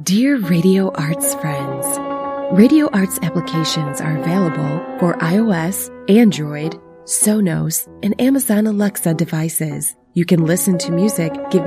Dear Radio Arts friends, Radio Arts applications are available for iOS, Android, Sonos, and Amazon Alexa devices. You can listen to music, give